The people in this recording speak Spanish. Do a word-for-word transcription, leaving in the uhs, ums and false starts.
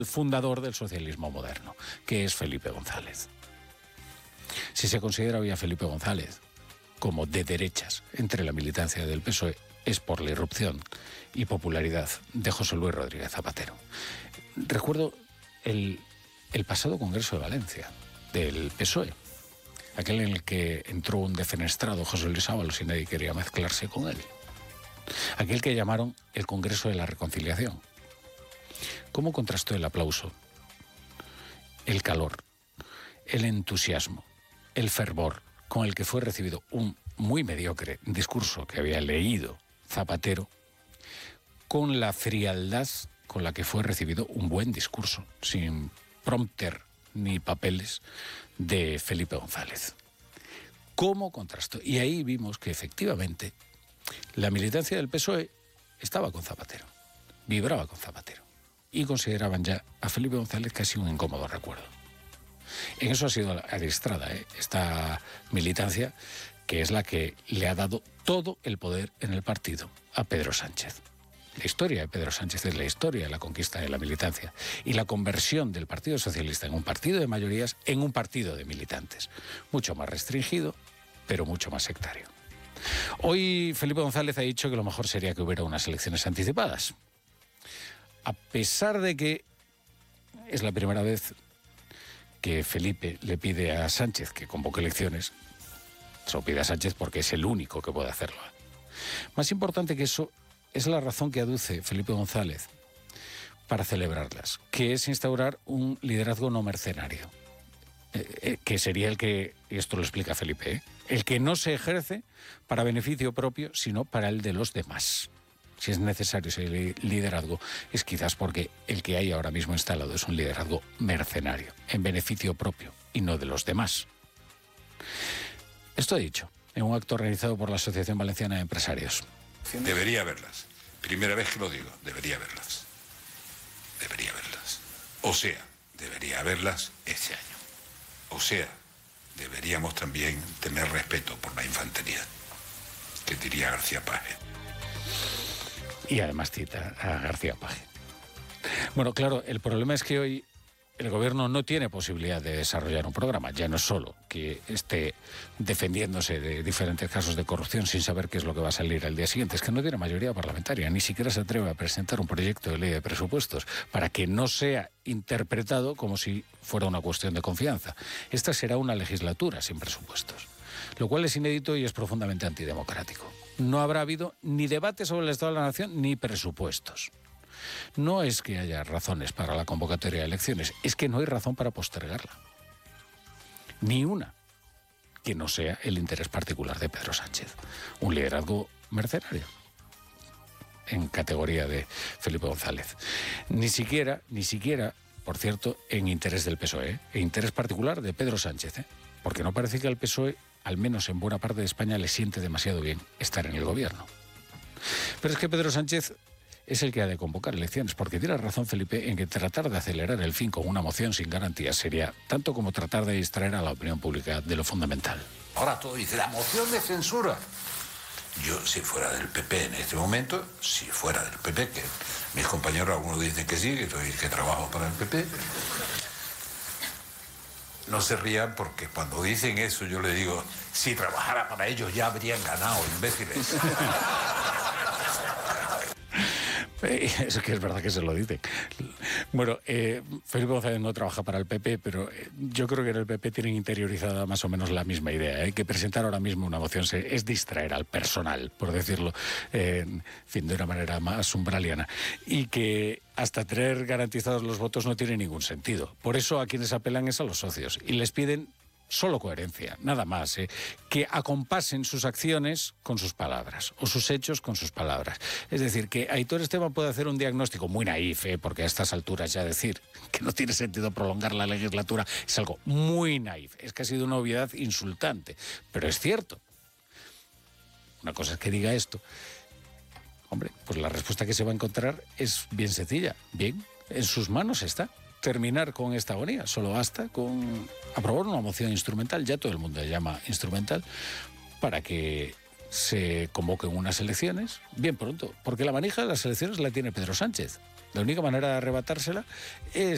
el fundador del socialismo moderno, que es Felipe González. Si se considera hoy a Felipe González como de derechas entre la militancia del P S O E, es por la irrupción y popularidad de José Luis Rodríguez Zapatero. Recuerdo el, el pasado Congreso de Valencia del P S O E, aquel en el que entró un defenestrado José Luis Ábalos y nadie quería mezclarse con él. Aquel que llamaron el Congreso de la Reconciliación. ¿Cómo contrastó el aplauso, el calor, el entusiasmo, el fervor con el que fue recibido un muy mediocre discurso que había leído Zapatero, con la frialdad con la que fue recibido un buen discurso, sin prompter ni papeles, de Felipe González? ¿Cómo contrastó? Y ahí vimos que efectivamente la militancia del P S O E estaba con Zapatero, vibraba con Zapatero, y consideraban ya a Felipe González casi un incómodo recuerdo. En eso ha sido adiestrada, ¿eh? esta militancia, que es la que le ha dado todo el poder en el partido a Pedro Sánchez. La historia de Pedro Sánchez es la historia de la conquista de la militancia y la conversión del Partido Socialista en un partido de mayorías en un partido de militantes, mucho más restringido, pero mucho más sectario. Hoy Felipe González ha dicho que lo mejor sería que hubiera unas elecciones anticipadas. A pesar de que es la primera vez que Felipe le pide a Sánchez que convoque elecciones, se lo pide a Sánchez porque es el único que puede hacerlo. Más importante que eso es la razón que aduce Felipe González para celebrarlas, que es instaurar un liderazgo no mercenario, eh, eh, que sería el que, y esto lo explica Felipe, ¿eh? el que no se ejerce para beneficio propio, sino para el de los demás. Si es necesario ese liderazgo, es quizás porque el que hay ahora mismo instalado es un liderazgo mercenario, en beneficio propio y no de los demás. Esto he dicho en un acto organizado por la Asociación Valenciana de Empresarios. Debería verlas. Primera vez que lo digo, debería verlas. Debería verlas. O sea, debería verlas este año. O sea, deberíamos también tener respeto por la infantería, que diría García Paje. Y además cita a García Paje. Bueno, claro, el problema es que hoy el gobierno no tiene posibilidad de desarrollar un programa. Ya no es solo que esté defendiéndose de diferentes casos de corrupción sin saber qué es lo que va a salir al día siguiente. Es que no tiene mayoría parlamentaria, ni siquiera se atreve a presentar un proyecto de ley de presupuestos para que no sea interpretado como si fuera una cuestión de confianza. Esta será una legislatura sin presupuestos, lo cual es inédito y es profundamente antidemocrático. No habrá habido ni debate sobre el Estado de la Nación ni presupuestos. No es que haya razones para la convocatoria de elecciones, es que no hay razón para postergarla. Ni una que no sea el interés particular de Pedro Sánchez. Un liderazgo mercenario en categoría de Felipe González. Ni siquiera, ni siquiera, por cierto, en interés del P S O E, ¿eh? en interés particular de Pedro Sánchez, ¿eh? porque no parece que al P S O E, al menos en buena parte de España, le siente demasiado bien estar en el gobierno. Pero es que Pedro Sánchez es el que ha de convocar elecciones, porque tiene razón Felipe en que tratar de acelerar el fin con una moción sin garantías sería tanto como tratar de distraer a la opinión pública de lo fundamental. Ahora todo dice, la moción de censura. Yo, si fuera del P P en este momento, si fuera del P P, que mis compañeros algunos dicen que sí, que, soy, que trabajo para el P P, no se rían porque cuando dicen eso yo les digo, si trabajara para ellos ya habrían ganado, imbéciles. Es que es verdad que se lo dice. Bueno, eh, Felipe González no trabaja para el P P, pero yo creo que en el P P tienen interiorizada más o menos la misma idea, ¿eh? que presentar ahora mismo una moción se, es distraer al personal, por decirlo eh, en fin, de una manera más umbraliana, y que hasta tener garantizados los votos no tiene ningún sentido. Por eso a quienes apelan es a los socios y les piden solo coherencia, nada más, ¿eh? que acompasen sus acciones con sus palabras, o sus hechos con sus palabras. Es decir, que Aitor Esteban puede hacer un diagnóstico muy naif, ¿eh? porque a estas alturas ya decir que no tiene sentido prolongar la legislatura es algo muy naif, es que ha sido una obviedad insultante, pero es cierto. Una cosa es que diga esto. Hombre, pues la respuesta que se va a encontrar es bien sencilla, bien, en sus manos está. Terminar con esta agonía, solo basta con aprobar una moción instrumental, ya todo el mundo la llama instrumental, para que se convoquen unas elecciones bien pronto, porque la manija de las elecciones la tiene Pedro Sánchez. La única manera de arrebatársela es